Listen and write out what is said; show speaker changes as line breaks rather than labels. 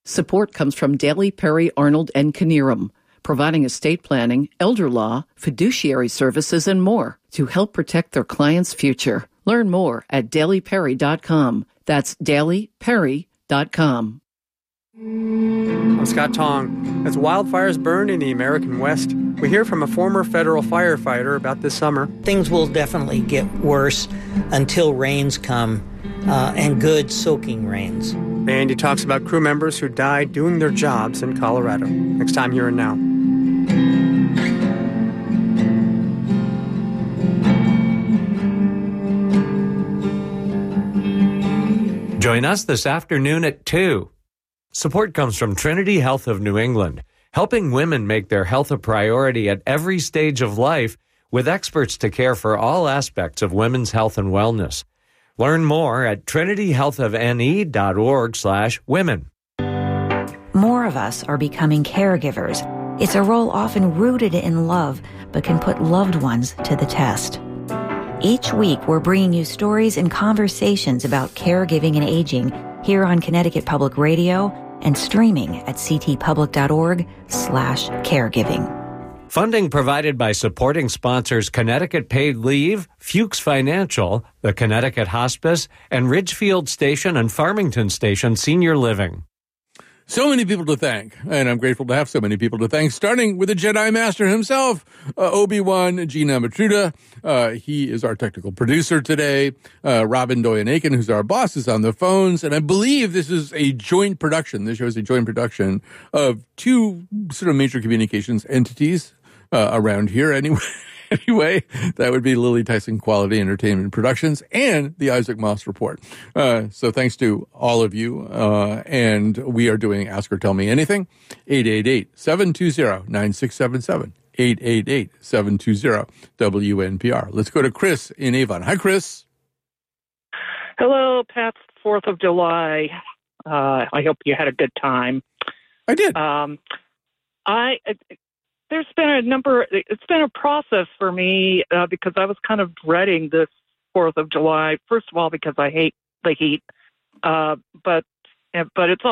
Support comes from Daly, Perry, Arnold, and Knierim, providing estate planning, elder law, fiduciary services, and more to help protect their clients' future. Learn more at dalyperry.com. That's dalyperry.com.
I'm Scott Tong. As wildfires burn in the American West, we hear from a former federal firefighter about this summer.
Things will definitely get worse until rains come, and good soaking rains.
And he talks about crew members who died doing their jobs in Colorado. Next time here and now.
Join us this afternoon at 2. Support comes from Trinity Health of New England, helping women make their health a priority at every stage of life with experts to care for all aspects of women's health and wellness. Learn more at trinityhealthofne.org/women.
More of us are becoming caregivers. It's a role often rooted in love, but can put loved ones to the test. Each week, we're bringing you stories and conversations about caregiving and aging here on Connecticut Public Radio and streaming at ctpublic.org/caregiving.
Funding provided by supporting sponsors Connecticut Paid Leave, Fuchs Financial, the Connecticut Hospice, and Ridgefield Station and Farmington Station Senior Living.
So many people to thank, and I'm grateful to have so many people to thank, starting with the Jedi Master himself, Obi-Wan Gina Matruda. He is our technical producer today. Robin Doyen-Aiken, who's our boss, is on the phones, and I believe this is a joint production. This show is a joint production of two sort of major communications entities around here anyway. Anyway, that would be Lily Tyson Quality Entertainment Productions and the Isaac Moss Report. So thanks to all of you. And we are doing Ask or Tell Me Anything, 888-720-9677, 888-720-WNPR. Let's go to Chris in Avon. Hi, Chris.
Hello, Pat. 4th of July. I hope you had a good time.
I did.
There's been it's been a process for me because I was kind of dreading this 4th of July. First of all, because I hate the heat, but it's all